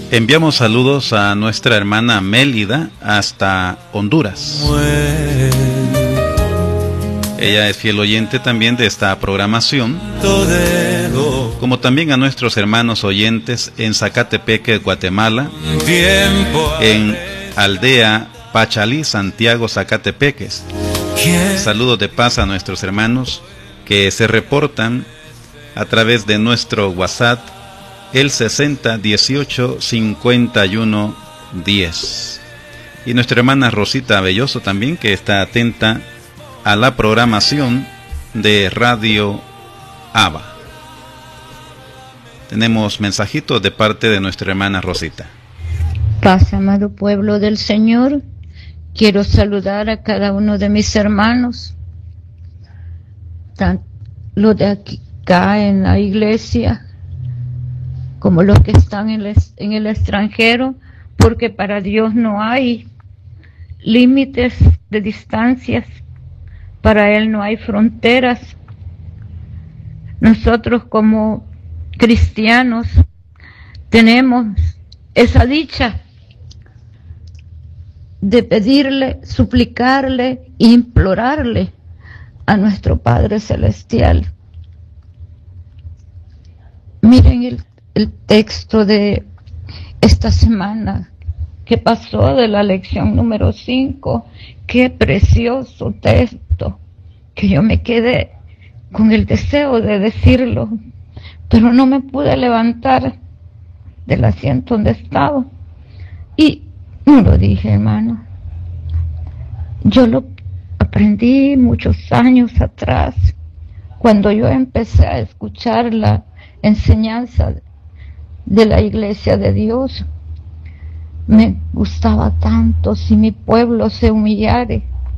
Enviamos saludos a nuestra hermana Mélida hasta Honduras. Ella es fiel oyente también de esta programación, como también a nuestros hermanos oyentes en Zacatepeque, Guatemala, en Aldea Pachalí, Santiago, Zacatepeques. Saludos de paz a nuestros hermanos que se reportan a través de nuestro WhatsApp, el 60 18 51 10. Y nuestra hermana Rosita Belloso también, que está atenta a la programación de Radio Abba. Tenemos mensajitos de parte de nuestra hermana Rosita. Paz, amado pueblo del Señor. Quiero saludar a cada uno de mis hermanos, tanto los de acá en la iglesia como los que están en el extranjero, porque para Dios no hay límites de distancias, para Él no hay fronteras. Nosotros como cristianos tenemos esa dicha de pedirle, suplicarle, implorarle a nuestro Padre Celestial. Miren el texto de esta semana que pasó, de la lección número 5. Qué precioso texto, que yo me quedé con el deseo de decirlo, pero no me pude levantar del asiento donde estaba y no lo dije, hermano. Yo lo aprendí muchos años atrás, cuando yo empecé a escuchar la enseñanza de la Iglesia de Dios. Me gustaba tanto si mi pueblo se humillare,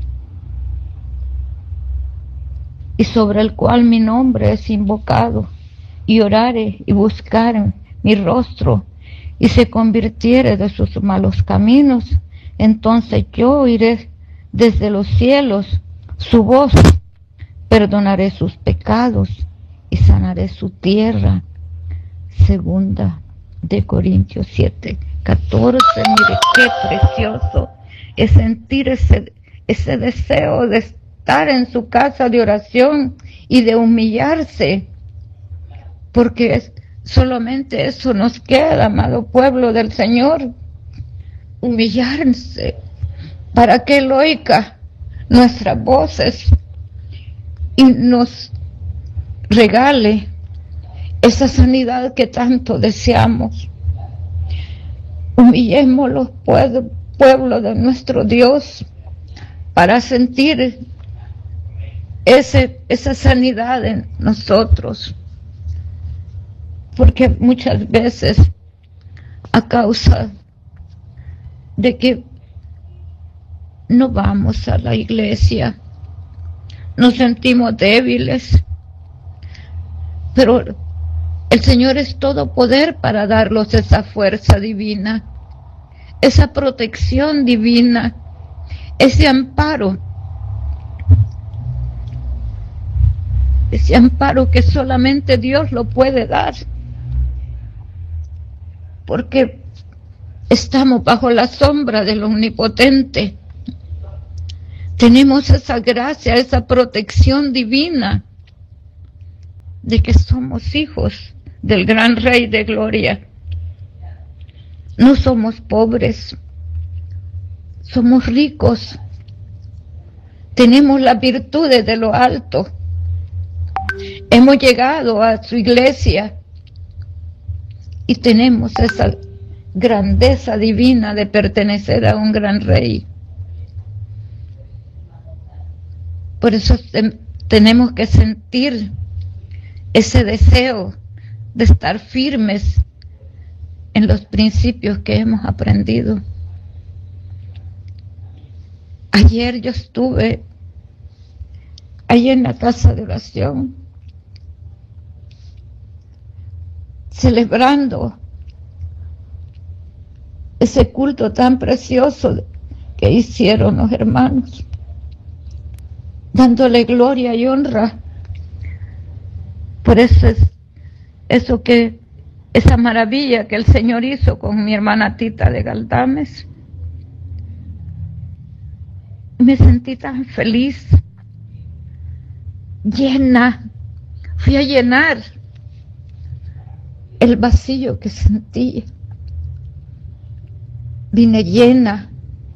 y sobre el cual mi nombre es invocado, y orare y buscare mi rostro, y se convirtiere de sus malos caminos, entonces yo oiré desde los cielos su voz, perdonaré sus pecados y sanaré su tierra. Segunda de Corintios 7:14. Mire qué precioso es sentir ese deseo de estar en su casa de oración y de humillarse, porque solamente eso nos queda, amado pueblo del Señor, humillarse para que Él oiga nuestras voces y nos regale esa sanidad que tanto deseamos. Humillemos los pueblos de nuestro Dios para sentir esa sanidad en nosotros, porque muchas veces, a causa de que no vamos a la iglesia, nos sentimos débiles, pero el Señor es todo poder para darnos esa fuerza divina, esa protección divina, ese amparo que solamente Dios lo puede dar, porque estamos bajo la sombra del Omnipotente. Tenemos esa gracia, esa protección divina de que somos hijos del gran Rey de Gloria. No somos pobres, somos ricos, tenemos las virtudes de lo alto, hemos llegado a su iglesia y tenemos esa grandeza divina de pertenecer a un gran Rey. Por eso tenemos que sentir ese deseo de estar firmes en los principios que hemos aprendido. Ayer yo estuve ahí en la casa de oración, celebrando ese culto tan precioso que hicieron los hermanos, dándole gloria y honra. Por eso es eso que esa maravilla que el Señor hizo con mi hermana Tita de Galdames. Me sentí tan feliz, llena. Fui a llenar el vacío que sentí. Vine llena,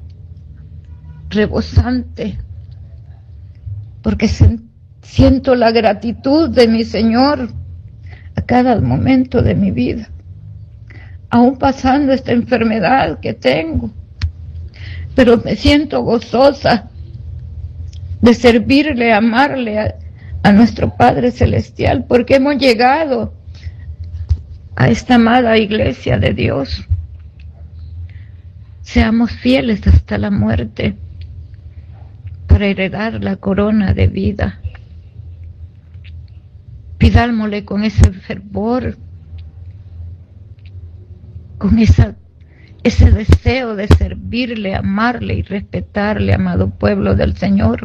rebosante, porque siento la gratitud de mi Señor a cada momento de mi vida, aún pasando esta enfermedad que tengo, pero me siento gozosa de servirle, amarle a nuestro Padre Celestial, porque hemos llegado a esta amada iglesia de Dios. Seamos fieles hasta la muerte para heredar la corona de vida. Pidámosle con ese fervor, con ese deseo de servirle, amarle y respetarle, amado pueblo del Señor.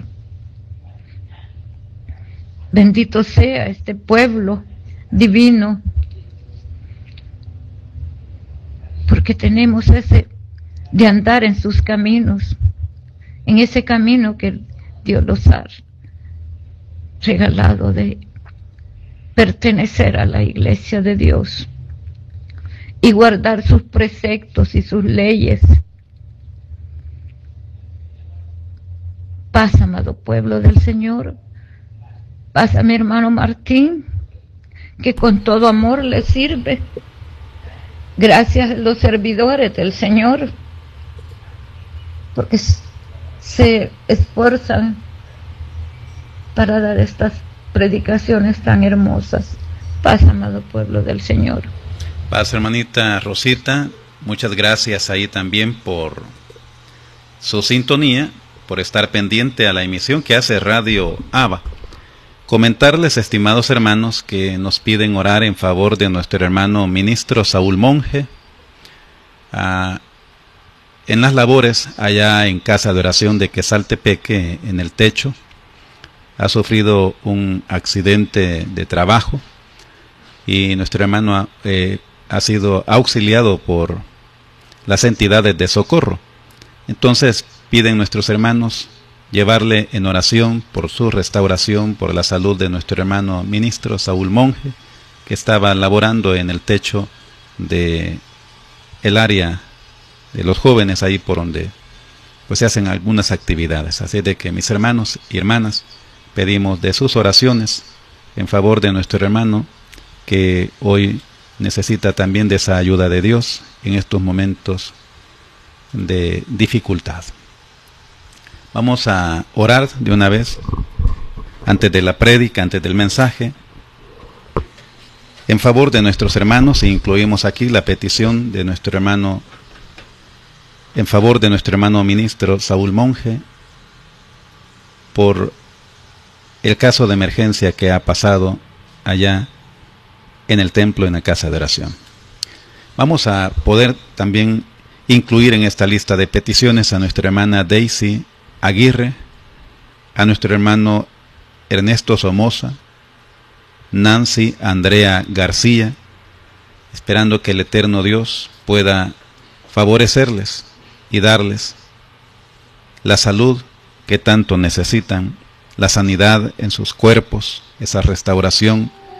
Bendito sea este pueblo divino, porque tenemos ese de andar en sus caminos, en ese camino que Dios nos ha regalado de pertenecer a la iglesia de Dios y guardar sus preceptos y sus leyes. Paz, amado pueblo del Señor. Paz a mi hermano Martín, que con todo amor le sirve. Gracias a los servidores del Señor, porque se esfuerzan para dar estas predicaciones tan hermosas. Paz, amado pueblo del Señor. Paz, hermanita Rosita, muchas gracias ahí también por su sintonía, por estar pendiente a la emisión que hace Radio Abba. Comentarles, estimados hermanos, que nos piden orar en favor de nuestro hermano ministro Saúl Monje, en las labores allá en Casa de Oración de Quesaltepeque, en el techo. Ha sufrido un accidente de trabajo y nuestro hermano ha sido auxiliado por las entidades de socorro. Entonces piden nuestros hermanos llevarle en oración por su restauración, por la salud de nuestro hermano ministro Saúl Monje, que estaba laborando en el techo de el área de los jóvenes, ahí por donde pues se hacen algunas actividades. Así de que, mis hermanos y hermanas, pedimos de sus oraciones en favor de nuestro hermano, que hoy necesita también de esa ayuda de Dios en estos momentos de dificultad. Vamos a orar de una vez, antes de la prédica, antes del mensaje, en favor de nuestros hermanos, e incluimos aquí la petición de nuestro hermano, en favor de nuestro hermano ministro Saúl Monje, por el caso de emergencia que ha pasado allá en el templo, en la casa de oración. Vamos a poder también incluir en esta lista de peticiones a nuestra hermana Daisy Aguirre, a nuestro hermano Ernesto Somoza, Nancy Andrea García, esperando que el eterno Dios pueda favorecerles y darles la salud que tanto necesitan, la sanidad en sus cuerpos, esa restauración